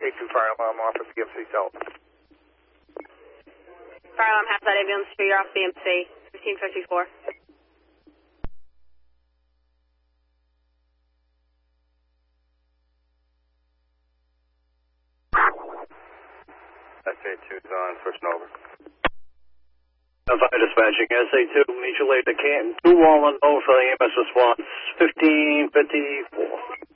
SA2 fire alarm off of BMC South. Fire alarm has that ambulance 2, you're off BMC, 1554. SA2's on, switching over. Fire dispatching, SA2, mutual aid to Canton, 2 Wallen, 0 for the EMS response, 1554.